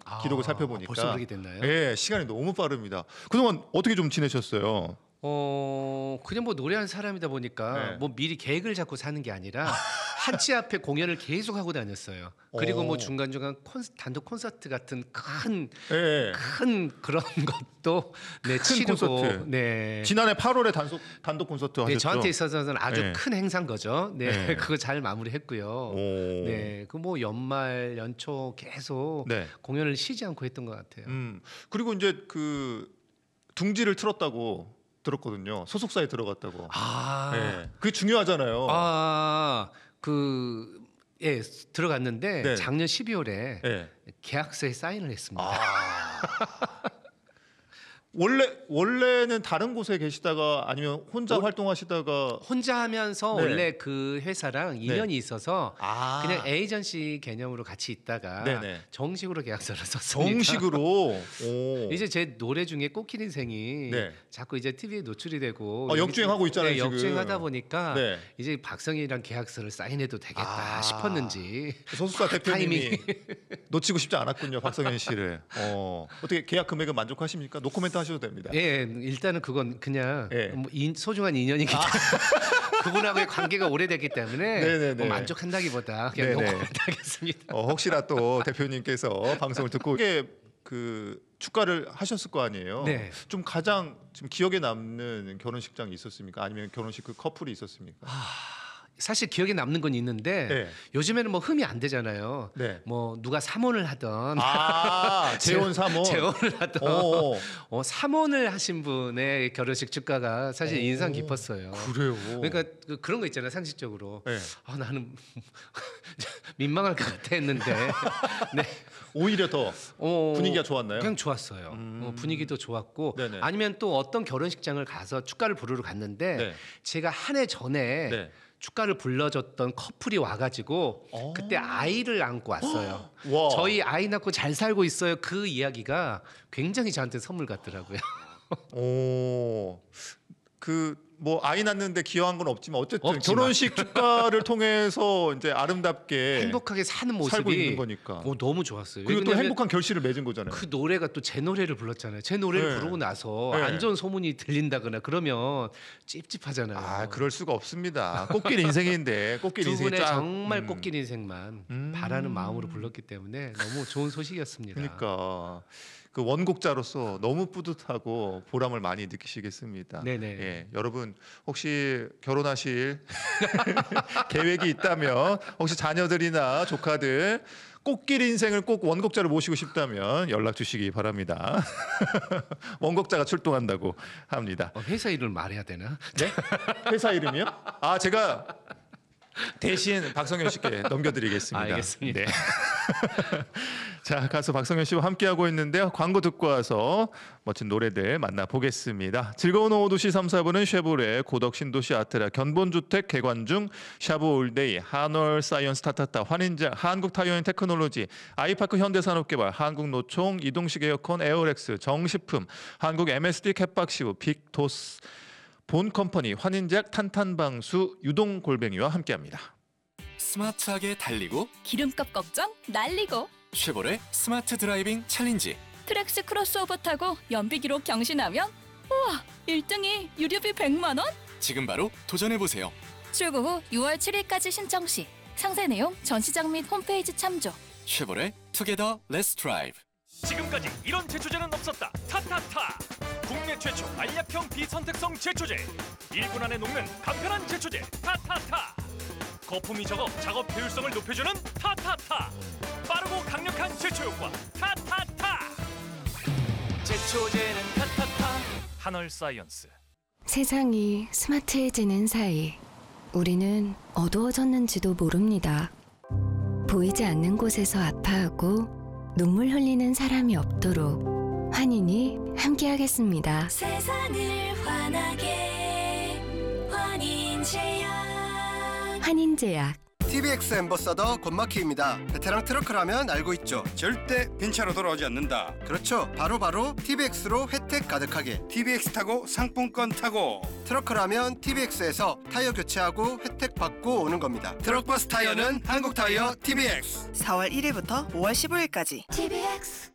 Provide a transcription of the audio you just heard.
기록을 살펴보니까 벌써 그렇게 됐나요? 예, 시간이 너무 빠릅니다. 그동안 어떻게 좀 지내셨어요? 그냥 뭐 노래하는 사람이다 보니까 네. 뭐 미리 계획을 잡고 사는 게 아니라 한치 앞에 공연을 계속 하고 다녔어요. 그리고 뭐 중간중간 단독 콘서트 같은 큰 예. 그런 것도 네, 큰 치르고 콘서트. 네. 지난해 8월에 단독 콘서트 하셨죠? 네, 저한테 있어서는 아주 네. 큰 행사인 거죠. 네, 네. 그거 잘 마무리했고요. 오. 네, 그 뭐 연말 연초 계속 네. 공연을 쉬지 않고 했던 것 같아요. 그리고 이제 그 둥지를 틀었다고 들었거든요. 소속사에 들어갔다고. 네. 그게 중요하잖아요. 예, 들어갔는데 네. 작년 12월에 네. 계약서에 사인을 했습니다. 원래는 다른 곳에 계시다가 아니면 혼자 활동하시다가 혼자 하면서 네. 원래 그 회사랑 인연이 있어서 아. 그냥 에이전시 개념으로 같이 있다가 네네. 정식으로 계약서를 썼습니다. 정식으로 오. 이제 제 노래 중에 꽃길 인생이 네. 자꾸 이제 TV에 노출이 되고 역주행하고 있잖아요, 네, 지금. 역주행하다 보니까 네. 이제 박성희랑 계약서를 사인해도 되겠다 싶었는지 소속사 대표님이 타이밍이. 놓치고 싶지 않았군요, 박성현 씨를. 어떻게 계약 금액은 만족하십니까? 노코멘트 하셔도 됩니다. 예, 일단은 그건 그냥 예. 뭐 소중한 인연이기 때문에 그분하고의 관계가 오래됐기 때문에 네네네. 뭐 만족한다기보다 그냥 네네. 노코멘트 하겠습니다. 혹시나 또 대표님께서 방송을 듣고 이게 그 축가를 하셨을 거 아니에요. 네. 좀 가장 지금 기억에 남는 결혼식장이 있었습니까? 아니면 결혼식 그 커플이 있었습니까? 사실 기억에 남는 건 있는데 네. 요즘에는 뭐 흠이 안 되잖아요. 네. 뭐 누가 삼혼을 하던 재혼 삼혼. 재혼을 하던 오. 삼혼을 하신 분의 결혼식 축가가 사실 인상 깊었어요. 그래요. 그러니까 그런 거 있잖아요. 상식적으로 네. 나는 민망할 것 같아 했는데 네. 오히려 더 분위기가 좋았나요? 그냥 좋았어요. 분위기도 좋았고 네네. 아니면 또 어떤 결혼식장을 가서 축가를 부르러 갔는데 네. 제가 한 해 전에 네. 축가를 불러줬던 커플이 와가지고 그때 아이를 안고 왔어요. 와. 저희 아이 낳고 잘 살고 있어요. 그 이야기가 굉장히 저한테 선물 같더라고요. 그 뭐 아이 낳는데 기여한 건 없지만 어쨌든 없지만. 결혼식 축가를 통해서 이제 아름답게 행복하게 사는 모습이 살고 있는 거니까. 너무 좋았어요. 그리고 또 왜냐면 행복한 결실을 맺은 거잖아요. 그 노래가 또 제 노래를 불렀잖아요. 제 노래를 네. 부르고 나서 네. 안 좋은 소문이 들린다거나 그러면 찝찝하잖아요. 그럴 수가 없습니다. 꽃길 인생인데 꽃길 두 인생이 분의 쫙. 정말 꽃길 인생만 바라는 마음으로 불렀기 때문에 너무 좋은 소식이었습니다. 그러니까 그 원곡자로서 너무 뿌듯하고 보람을 많이 느끼시겠습니다. 네네. 예, 여러분 혹시 결혼하실 계획이 있다면 혹시 자녀들이나 조카들 꽃길 인생을 꼭 원곡자로 모시고 싶다면 연락 주시기 바랍니다. 원곡자가 출동한다고 합니다. 회사 이름을 말해야 되나? 네? 회사 이름이요? 제가 대신 박성현 씨께 넘겨드리겠습니다. 알겠습니다. 네. 자, 가수 박성현 씨와 함께하고 있는데요. 광고 듣고 와서 멋진 노래들 만나보겠습니다. 즐거운 오후 2시 3, 4분은 쉐보레, 고덕 신도시 아트라, 견본주택 개관 중, 샤브 올데이, 한월 사이언스 타타타, 환인장, 한국타이어인 테크놀로지, 아이파크 현대산업개발, 한국노총, 이동식 에어컨, 에어렉스, 정식품, 한국 MSD 캣박시우, 빅토스, 본컴퍼니, 환인제약, 탄탄방수, 유동골뱅이와 함께합니다. 스마트하게 달리고 기름값 걱정 날리고 쉐보레 스마트 드라이빙 챌린지 트랙스 크로스오버 타고 연비 기록 경신하면 우와 1등이 유류비 100만 원? 지금 바로 도전해보세요. 출고 후 6월 7일까지 신청 시 상세 내용 전시장 및 홈페이지 참조. 쉐보레 투게더 렛츠 드라이브. 지금까지 이런 제초제는 없었다. 타타타. 국내 최초 알약형 비선택성 제초제. 1분 안에 녹는 간편한 제초제 타타타. 거품이 적어 작업 효율성을 높여주는 타타타. 빠르고 강력한 제초 효과 타타타. 제초제는 타타타. 한월 사이언스. 세상이 스마트해지는 사이 우리는 어두워졌는지도 모릅니다. 보이지 않는 곳에서 아파하고 눈물 흘리는 사람이 없도록 환인이 함께하겠습니다. 세상을 환하게 환인제약. 환인제약. TBX 앰버서더 권마키입니다. 베테랑 트러커라면 알고 있죠. 절대 빈차로 돌아오지 않는다. 그렇죠. 바로 TBX로 혜택 가득하게. TBX 타고 상품권 타고. 트러커라면 TBX에서 타이어 교체하고 혜택 받고 오는 겁니다. 트럭버스 타이어는 한국타이어 TBX. 4월 1일부터 5월 15일까지 TBX